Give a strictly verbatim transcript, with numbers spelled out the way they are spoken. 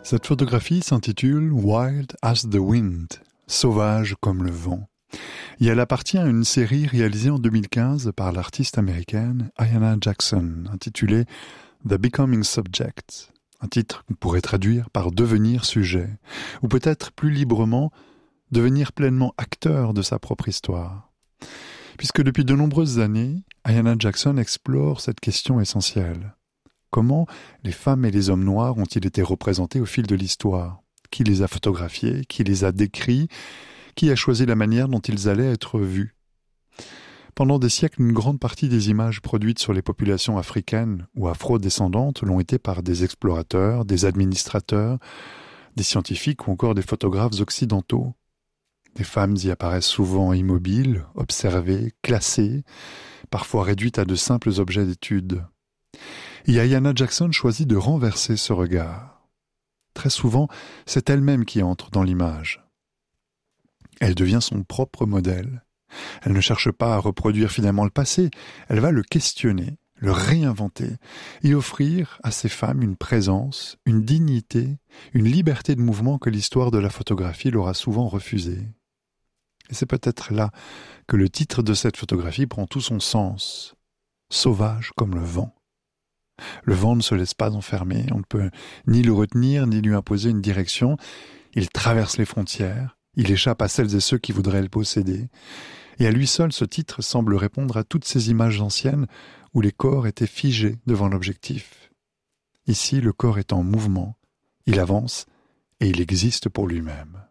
Cette photographie s'intitule « Wild as the Wind », sauvage comme le vent, et elle appartient à une série réalisée en deux mille quinze par l'artiste américaine Ayanna Jackson, intitulée « The Becoming Subject », un titre qu'on pourrait traduire par « devenir sujet », ou peut-être plus librement « devenir pleinement acteur de sa propre histoire ». Puisque depuis de nombreuses années, Ayanna Jackson explore cette question essentielle. Comment les femmes et les hommes noirs ont-ils été représentés au fil de l'histoire? Qui les a photographiés? Qui les a décrits? Qui a choisi la manière dont ils allaient être vus? Pendant des siècles, une grande partie des images produites sur les populations africaines ou afro-descendantes l'ont été par des explorateurs, des administrateurs, des scientifiques ou encore des photographes occidentaux. Les femmes y apparaissent souvent immobiles, observées, classées, parfois réduites à de simples objets d'étude. Et Ayanna Jackson choisit de renverser ce regard. Très souvent, c'est elle-même qui entre dans l'image. Elle devient son propre modèle. Elle ne cherche pas à reproduire finalement le passé, elle va le questionner, le réinventer et offrir à ces femmes une présence, une dignité, une liberté de mouvement que l'histoire de la photographie leur a souvent refusée. Et c'est peut-être là que le titre de cette photographie prend tout son sens. Sauvage comme le vent. Le vent ne se laisse pas enfermer, on ne peut ni le retenir, ni lui imposer une direction. Il traverse les frontières, il échappe à celles et ceux qui voudraient le posséder. Et à lui seul, ce titre semble répondre à toutes ces images anciennes où les corps étaient figés devant l'objectif. Ici, le corps est en mouvement, il avance et il existe pour lui-même.